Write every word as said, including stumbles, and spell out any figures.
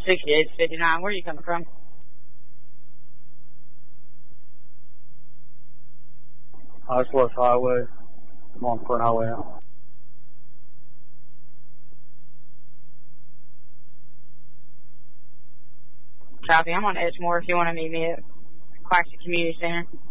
sixty-eight fifty-nine, where are you coming from? Uh, it's West Highway. I'm on Front Highway now. Copy, I'm on Edgemore if you want to meet me at Classic Community Center.